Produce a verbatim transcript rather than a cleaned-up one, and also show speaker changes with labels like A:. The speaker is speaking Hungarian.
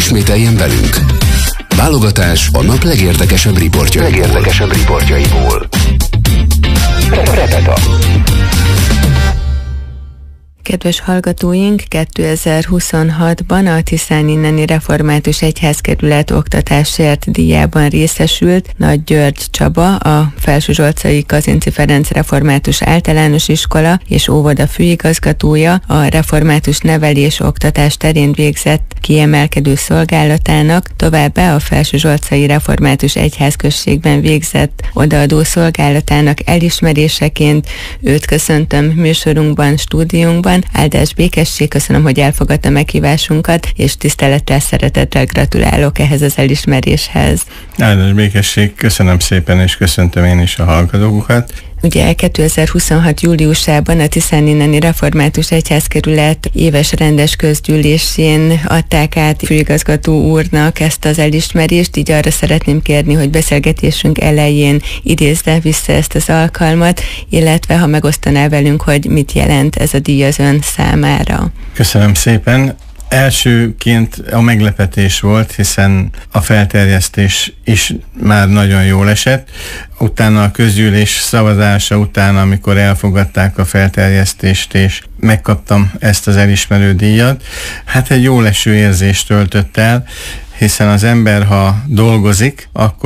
A: Ismételjen velünk! Válogatás a nap legérdekesebb riportjaiból. Legérdekesebb riportjaiból. Repeta.
B: Kedves hallgatóink, kétezer-huszonhatban a Tiszán inneni református egyházkerület oktatásért díjában részesült Nagy György Csaba, a Felsőzsolcai Kazinczy Ferenc Református Általános Iskola és Óvoda főigazgatója, a református nevelés oktatás terén végzett kiemelkedő szolgálatának, továbbá a Felsőzsolcai Református Egyházközségben végzett odaadó szolgálatának elismeréseként őt köszöntöm műsorunkban, stúdiónkban. Áldás békesség, köszönöm, hogy elfogadta meghívásunkat, és tisztelettel, szeretettel gratulálok ehhez az elismeréshez.
C: Áldás békesség, köszönöm szépen, és köszöntöm én is a hallgatókat.
B: Ugye kétezer-huszonhat júliusában a Tiszán inneni Református Egyházkerület éves rendes közgyűlésén adták át főigazgató úrnak ezt az elismerést, így arra szeretném kérni, hogy beszélgetésünk elején idézze vissza ezt az alkalmat, illetve ha megosztaná velünk, hogy mit jelent ez a díj az ön számára.
C: Köszönöm szépen. Elsőként a meglepetés volt, hiszen a felterjesztés is már nagyon jól esett. Utána a közgyűlés szavazása után, amikor elfogadták a felterjesztést, és megkaptam ezt az elismerő díjat, hát egy jól eső érzést töltött el, hiszen az ember, ha dolgozik, akkor